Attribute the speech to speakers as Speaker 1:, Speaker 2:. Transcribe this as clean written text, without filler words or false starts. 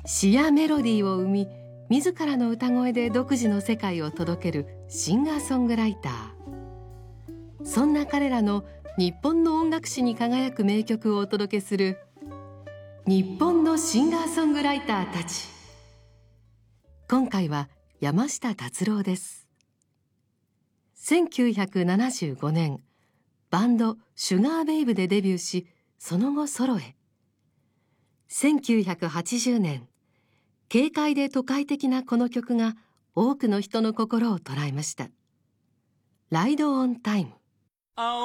Speaker 1: 詩やメロディーを生み、自らの歌声で独自の世界を届けるシンガーソングライター。そんな彼らの日本の音楽史に輝く名曲をお届けする日本のシンガーソングライターたち。今回は山下達郎です。1975年、バンドシュガーベイブでデビューし、その後ソロへ。1980年、軽快で都会的なこの曲が多くの人の心を捉えました。ライドオンタイム。